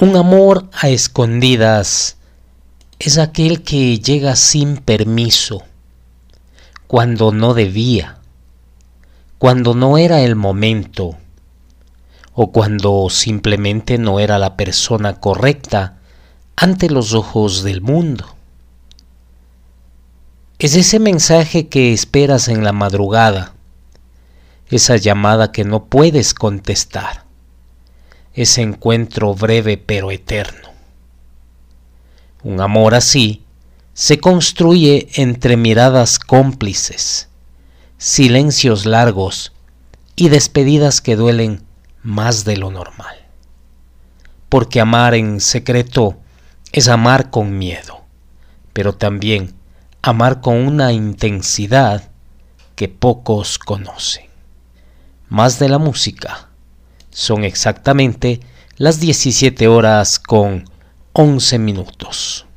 Un amor a escondidas es aquel que llega sin permiso, cuando no debía, cuando no era el momento o cuando simplemente no era la persona correcta ante los ojos del mundo. Es ese mensaje que esperas en la madrugada, esa llamada que no puedes contestar, ese encuentro breve pero eterno. Un amor así se construye entre miradas cómplices, silencios largos y despedidas que duelen más de lo normal. Porque amar en secreto es amar con miedo, pero también amar con una intensidad que pocos conocen. Más de la música. Son exactamente las 17 horas con 11 minutos.